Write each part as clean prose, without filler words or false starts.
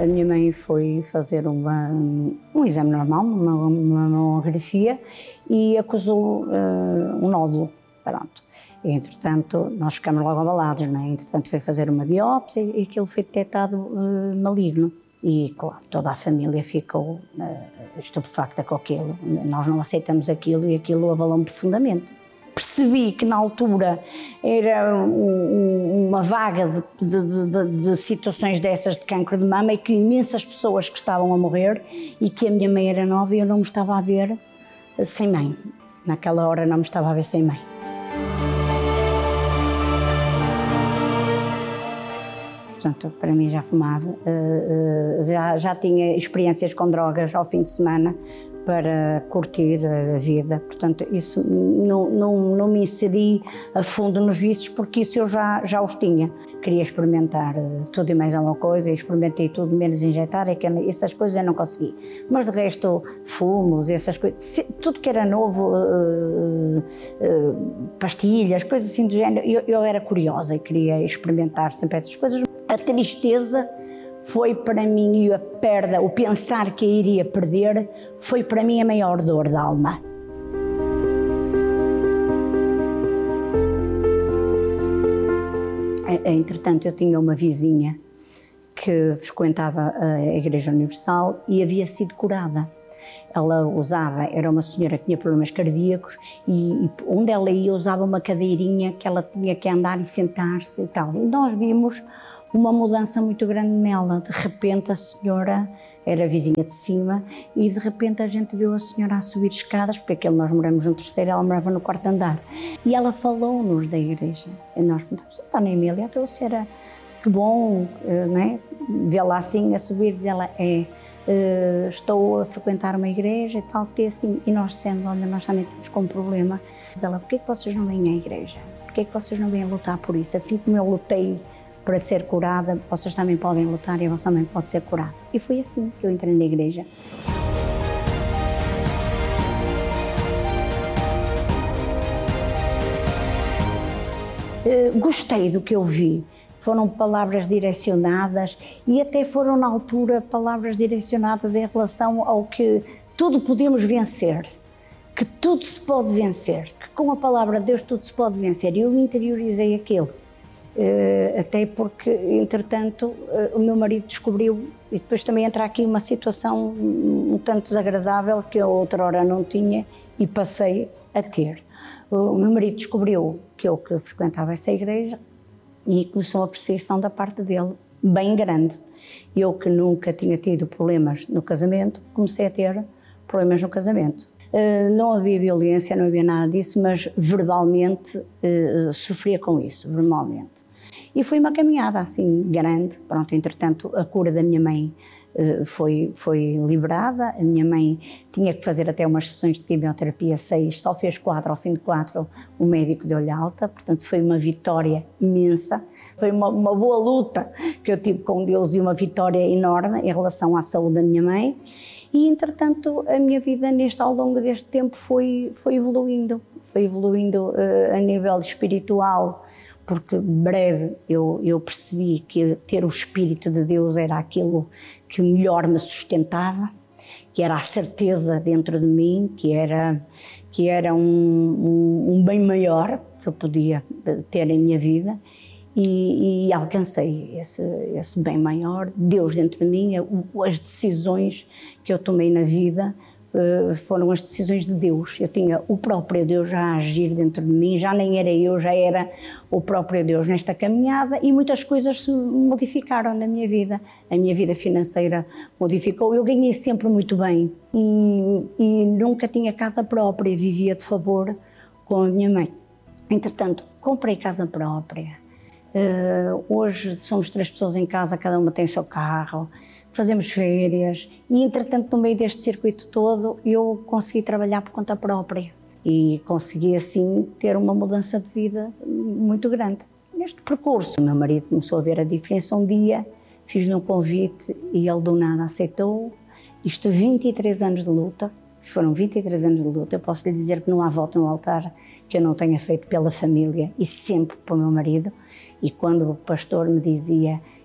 A minha mãe foi fazer um exame normal, uma mamografia, e acusou um nódulo. Pronto. E, entretanto, nós ficamos logo abalados, não é? Entretanto, foi fazer uma biópsia e aquilo foi detectado maligno. E, claro, toda a família ficou estupefacta com aquilo. Nós não aceitamos aquilo e aquilo abalou-me profundamente. Percebi que na altura era uma vaga de situações dessas de cancro de mama e que imensas pessoas que estavam a morrer e que a minha mãe era nova e eu não me estava a ver sem mãe. Naquela hora não me estava a ver sem mãe. Portanto, para mim já fumava, já tinha experiências com drogas ao fim de semana para curtir a vida. Portanto, isso não me inseri a fundo nos vícios porque isso eu já os tinha. Queria experimentar tudo e mais alguma coisa, e experimentei tudo menos injetar, essas coisas eu não consegui. Mas de resto, fumos, essas coisas, tudo que era novo, pastilhas, coisas assim do género, eu era curiosa e queria experimentar sempre essas coisas. A tristeza foi para mim, e a perda, o pensar que a iria perder, foi para mim a maior dor da alma. Entretanto, eu tinha uma vizinha que frequentava a Igreja Universal e havia sido curada. Ela usava, era uma senhora que tinha problemas cardíacos e onde ela ia usava uma cadeirinha que ela tinha que andar e sentar-se e tal. E nós vimos uma mudança muito grande nela. De repente a senhora era vizinha de cima e de repente a gente viu a senhora a subir escadas, porque nós moramos no terceiro, ela morava no quarto andar. E ela falou-nos da igreja. E nós perguntamos, Dona Emília, então a senhora, que bom, não é? Vê-la assim a subir, diz ela, estou a frequentar uma igreja e tal, fiquei assim. E nós dissemos, olha, nós também temos com um problema. Diz ela, porquê que vocês não vêm à igreja? Porquê que vocês não vêm a lutar por isso? Assim como eu lutei para ser curada, vocês também podem lutar e a vossa mãe pode ser curada. E foi assim que eu entrei na igreja. Gostei do que eu vi, foram palavras direcionadas e até foram na altura palavras direcionadas em relação ao que tudo podemos vencer, que tudo se pode vencer, que com a palavra de Deus tudo se pode vencer, e eu interiorizei aquilo. Até porque, entretanto, o meu marido descobriu, e depois também entra aqui uma situação um tanto desagradável que eu outrora não tinha e passei a ter. O meu marido descobriu que eu que frequentava essa igreja e começou uma perseguição da parte dele bem grande. Eu que nunca tinha tido problemas no casamento, comecei a ter problemas no casamento. Não havia violência, não havia nada disso, mas verbalmente sofria com isso, verbalmente. E foi uma caminhada assim grande. Pronto, entretanto a cura da minha mãe foi liberada. A minha mãe tinha que fazer até umas sessões de quimioterapia 6, só fez 4, ao fim de 4 o médico deu-lhe alta, portanto foi uma vitória imensa, foi uma boa luta que eu tive com Deus e uma vitória enorme em relação à saúde da minha mãe. E, entretanto, a minha vida ao longo deste tempo foi evoluindo a nível espiritual, porque breve eu percebi que ter o Espírito de Deus era aquilo que melhor me sustentava, que era a certeza dentro de mim, que era um bem maior que eu podia ter em minha vida. E alcancei esse bem maior, Deus dentro de mim. As decisões que eu tomei na vida foram as decisões de Deus. Eu tinha o próprio Deus a agir dentro de mim, já nem era eu, já era o próprio Deus nesta caminhada, e muitas coisas se modificaram na minha vida. A minha vida financeira modificou, eu ganhei sempre muito bem e nunca tinha casa própria, vivia de favor com a minha mãe. Entretanto, comprei casa própria. Hoje somos 3 pessoas em casa, cada uma tem o seu carro, fazemos férias e, entretanto, no meio deste circuito todo, eu consegui trabalhar por conta própria e consegui, assim, ter uma mudança de vida muito grande. Neste percurso, o meu marido começou a ver a diferença um dia, fiz-lhe um convite e ele do nada aceitou. Isto 23 anos de luta. Foram 23 anos de luta. Eu posso lhe dizer que não há volta no altar que eu não tenha feito pela família e sempre pelo meu marido. E quando o pastor me dizia,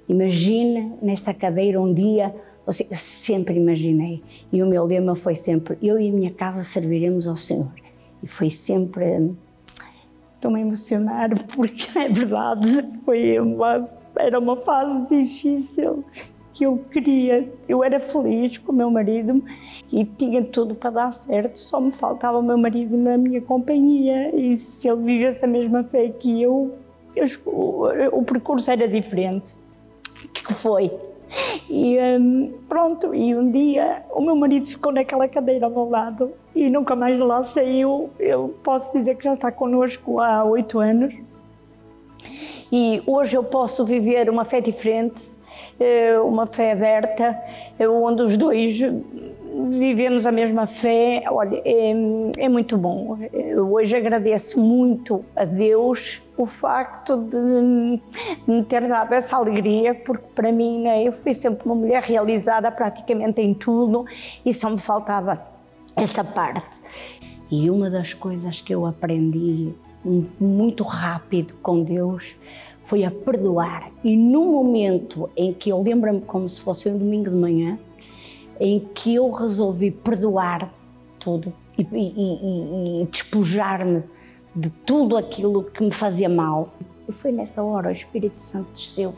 Imagina nessa cadeira um dia, eu sempre imaginei, e o meu lema foi sempre, eu e a minha casa serviremos ao Senhor. E foi sempre, estou-me a emocionar porque é verdade, era uma fase difícil que eu era feliz com o meu marido e tinha tudo para dar certo, só me faltava o meu marido na minha companhia e se ele vivesse a mesma fé que eu o percurso era diferente, que foi. E pronto, e um dia o meu marido ficou naquela cadeira ao meu lado e nunca mais de lá saiu. Eu posso dizer que já está connosco há 8 anos. E hoje eu posso viver uma fé diferente, uma fé aberta, onde os dois vivemos a mesma fé. Olha, é muito bom. Eu hoje agradeço muito a Deus o facto de me ter dado essa alegria, porque para mim, né, eu fui sempre uma mulher realizada praticamente em tudo e só me faltava essa parte. E uma das coisas que eu aprendi muito rápido com Deus foi a perdoar. E no momento em que eu lembro-me como se fosse um domingo de manhã, em que eu resolvi perdoar tudo e despojar-me de tudo aquilo que me fazia mal. E foi nessa hora, o Espírito Santo desceu,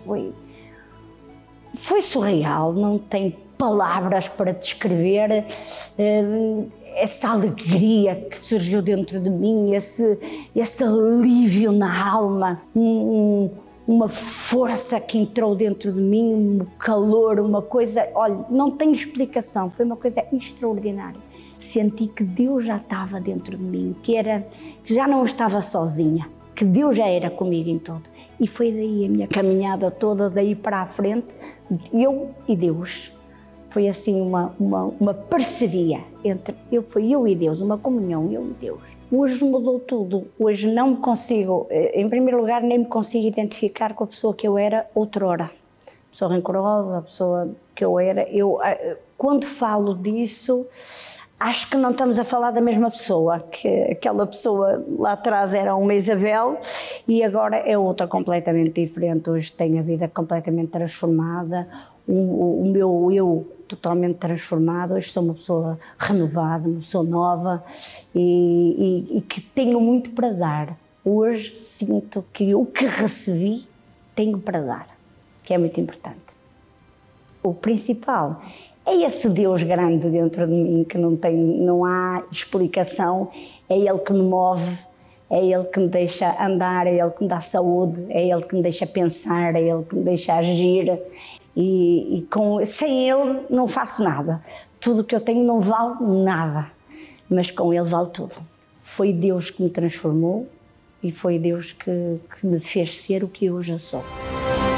foi surreal, não tem palavras para descrever essa alegria que surgiu dentro de mim, esse alívio na alma, uma força que entrou dentro de mim, um calor, uma coisa, olha, não tem explicação, foi uma coisa extraordinária. Senti que Deus já estava dentro de mim, que já não estava sozinha, que Deus já era comigo em tudo. E foi daí a minha caminhada toda, daí para a frente, eu e Deus. Foi assim uma parceria entre eu e Deus, uma comunhão, eu e Deus. Hoje mudou tudo, hoje não me consigo, em primeiro lugar, nem me consigo identificar com a pessoa que eu era outrora. A pessoa rancorosa, a pessoa que eu era. Quando falo disso, acho que não estamos a falar da mesma pessoa, que aquela pessoa lá atrás era uma Isabel e agora é outra completamente diferente. Hoje tenho a vida completamente transformada, o meu eu totalmente transformado. Hoje sou uma pessoa renovada, uma pessoa nova e que tenho muito para dar. Hoje sinto que o que recebi tenho para dar, que é muito importante. O principal é esse Deus grande dentro de mim que não há explicação, é Ele que me move, é Ele que me deixa andar, é Ele que me dá saúde, é Ele que me deixa pensar, é Ele que me deixa agir e sem Ele não faço nada. Tudo que eu tenho não vale nada, mas com Ele vale tudo. Foi Deus que me transformou e foi Deus que me fez ser o que hoje eu sou.